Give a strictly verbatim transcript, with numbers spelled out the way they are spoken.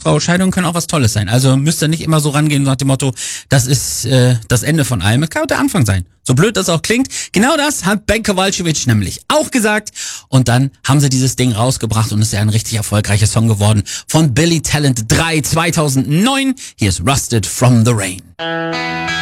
Trauscheidungen können auch was Tolles sein. Also müsst ihr nicht immer so rangehen nach dem Motto, das ist äh, das Ende von allem. Es kann auch der Anfang sein. So blöd das auch klingt. Genau das hat Ben Kowalkiewicz nämlich auch gesagt. Und dann haben sie dieses Ding rausgebracht und es ist ja ein richtig erfolgreicher Song geworden von Billy Talent drei zweitausendneun. Hier ist Rusted from the Rain.